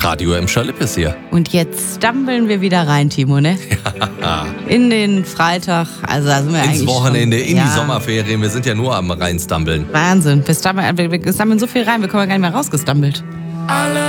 Radio Emscher Lippes hier. Und jetzt stumbeln wir wieder rein, Timo, ne? Ja. In den Freitag, also da sind wir eigentlich Ins Wochenende, schon, in die Sommerferien. Wir sind ja nur am reinstumbeln. Wahnsinn, wir stummeln so viel rein, wir kommen ja gar nicht mehr rausgestumbelt.